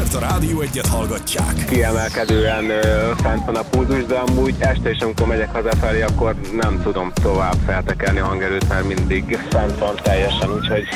mert a Rádió Egyet hallgatják. Kiemelkedően fent van a pulzus, de amúgy este is, amikor megyek hazafelé, akkor nem tudom tovább feltekerni a hangerőt, mert mindig fent van teljesen, úgyhogy